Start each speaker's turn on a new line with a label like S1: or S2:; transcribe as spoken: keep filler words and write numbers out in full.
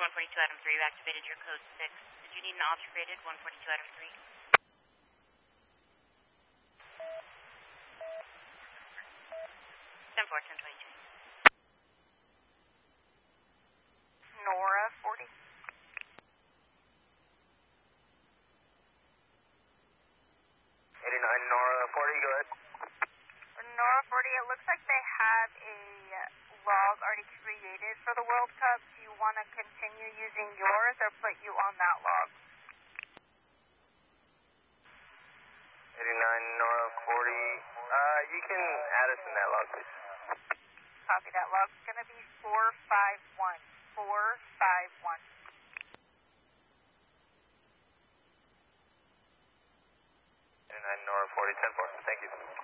S1: one forty-two Item three, you activated your code six. Did you need an object rated one forty-two Item three? ten four, ten twenty-two.
S2: Nora forty.
S3: eighty-nine Nora forty, go ahead.
S2: Nora forty, it looks like they have a log already created for the World Cup. Do you want to continue using yours or put you on that log?
S3: eighty-nine Nora forty, uh, you can add us in that log, please.
S2: Copy that log. It's going to be four five one. four five one.
S3: eighty-nine Nora forty, ten four, thank you.